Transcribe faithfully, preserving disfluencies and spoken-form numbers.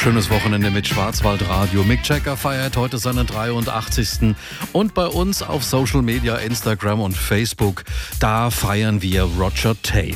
Schönes Wochenende mit Schwarzwaldradio. Mick Jagger feiert heute seinen dreiundachtzigsten Und bei uns auf Social Media, Instagram und Facebook, da feiern wir Roger Taylor.